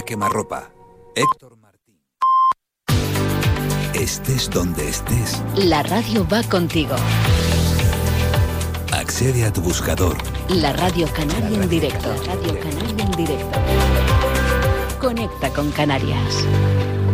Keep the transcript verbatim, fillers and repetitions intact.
quemarropa. Héctor Martín. Estés donde estés. La radio va contigo. Accede a tu buscador. La Radio Canaria en directo. Radio Canaria en directo. Conecta con Canarias.